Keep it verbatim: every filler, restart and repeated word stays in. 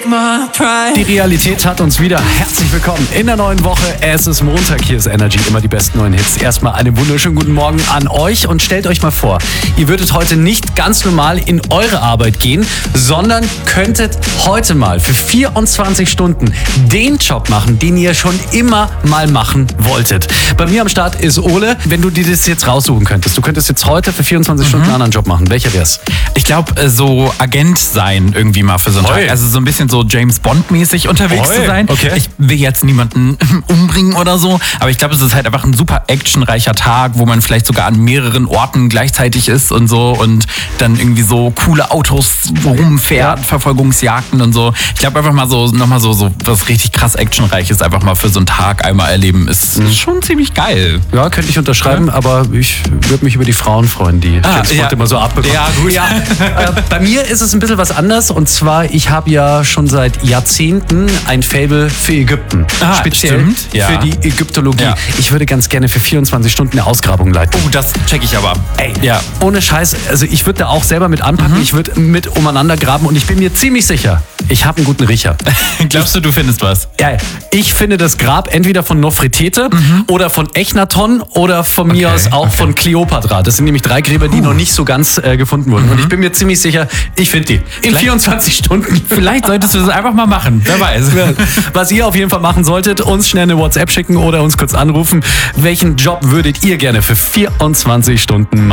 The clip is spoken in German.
Die Realität hat uns wieder. Herzlich willkommen in der neuen Woche. Es ist Montag, hier ist Energy, immer die besten neuen Hits. Erstmal einen wunderschönen guten Morgen an euch und stellt euch mal vor, ihr würdet heute nicht ganz normal in eure Arbeit gehen, sondern könntet heute mal für vierundzwanzig Stunden den Job machen, den ihr schon immer mal machen wolltet. Bei mir am Start ist Ole. Wenn du dir das jetzt raussuchen könntest, du könntest jetzt heute für vierundzwanzig mhm. Stunden einen anderen Job machen. Welcher wär's? Ich glaube, so Agent sein irgendwie mal für so einen Oi. Tag. Also so ein bisschen so James Bond-mäßig unterwegs Oi. zu sein. Okay. Ich will jetzt niemanden umbringen oder so, aber ich glaube, es ist halt einfach ein super actionreicher Tag, wo man vielleicht sogar an mehreren Orten gleichzeitig ist und so und dann irgendwie so coole Autos rumfährt, ja. Verfolgungsjagden und so. Ich glaube einfach mal so, nochmal so, so was richtig krass actionreiches einfach mal für so einen Tag einmal erleben, ist mhm. schon ziemlich geil. Ja, könnte ich unterschreiben, ja. aber ich würde mich über die Frauen freuen, die ah, James Bond ja. immer so abbekommen. Ja, gut. Ja. äh, bei mir ist es ein bisschen was anders und zwar, ich habe ja schon seit Jahrzehnten ein Faible für Ägypten. Ah, speziell stimmt. Ja. für die Ägyptologie. Ja. Ich würde ganz gerne für vierundzwanzig Stunden eine Ausgrabung leiten. Oh, das check ich aber. Ey, ja. ohne Scheiß, also ich würde da auch selber mit anpacken, mhm. ich würde mit umeinander graben und ich bin mir ziemlich sicher, ich habe einen guten Riecher. Glaubst du, du findest was? Ja, ich finde das Grab entweder von Nofretete mhm. oder von Echnaton oder von mir okay, aus auch okay. von Kleopatra. Das sind nämlich drei Gräber, die uh. noch nicht so ganz äh, gefunden wurden. Mhm. Und ich bin mir ziemlich sicher, ich finde die. In vielleicht, vierundzwanzig Stunden. Vielleicht solltest du das einfach mal machen. Wer weiß. Was ihr auf jeden Fall machen solltet, uns schnell eine WhatsApp schicken oder uns kurz anrufen. Welchen Job würdet ihr gerne für vierundzwanzig Stunden machen?